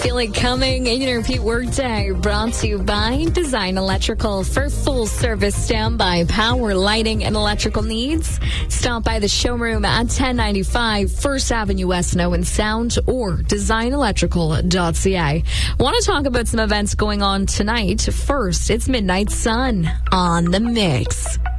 Feel it coming in your repeat workday. Brought to you by Design Electrical. For full service standby power, lighting, and electrical needs, stop by the showroom at 1095 First Avenue West in Owen Sound or designelectrical.ca. Want to talk about some events going on tonight? First, it's Midnight Sun on the Mix.